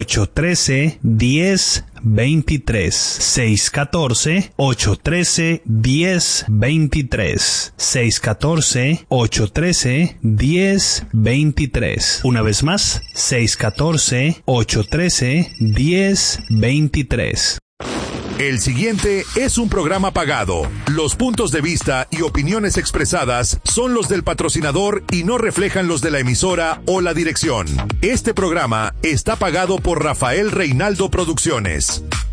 614-813-1023. 614-813-1023. 614-813-1023. Una vez más, 614-813-1023. El siguiente es un programa pagado. Los puntos de vista y opiniones expresadas son los del patrocinador y no reflejan los de la emisora o la dirección. Este programa está pagado por Rafael Reinaldo Producciones.